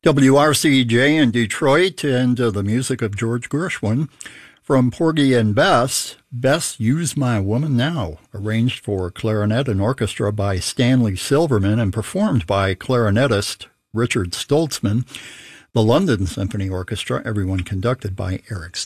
WRCJ in Detroit, and the music of George Gershwin from Porgy and Bess. Bess, Use My Woman Now, arranged for clarinet and orchestra by Stanley Silverman and performed by clarinetist Richard Stoltzman. The London Symphony Orchestra, everyone conducted by Eric